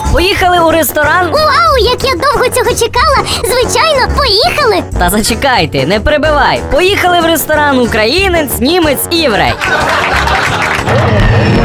Поїхали у ресторан? Вау, як я довго цього чекала! Звичайно, поїхали! Та зачекайте, не перебивай. Поїхали в ресторан українець, німець і єврей.